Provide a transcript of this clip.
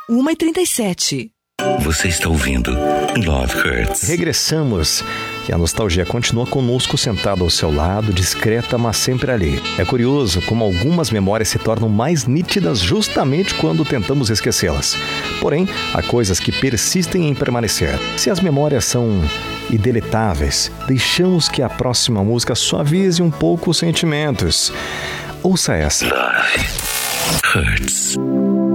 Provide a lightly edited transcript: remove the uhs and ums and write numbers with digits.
1h37. Você está ouvindo Love Hurts. Regressamos e a nostalgia continua conosco, sentada ao seu lado, discreta, mas sempre ali. É curioso como algumas memórias se tornam mais nítidas justamente quando tentamos esquecê-las. Porém, há coisas que persistem em permanecer. Se as memórias são indeletáveis, deixamos que a próxima música suavize um pouco os sentimentos. Ouça essa. Love Hurts.